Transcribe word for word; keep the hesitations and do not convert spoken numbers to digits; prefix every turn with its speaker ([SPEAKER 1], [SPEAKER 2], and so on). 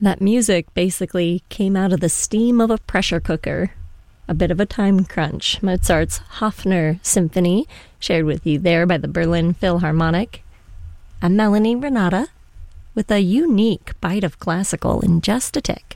[SPEAKER 1] That music basically came out of the steam of a pressure cooker. A bit of a time crunch. Mozart's Hofner Symphony, shared with you there by the Berlin Philharmonic. A Melanie Renata with a unique bite of classical in just a tick.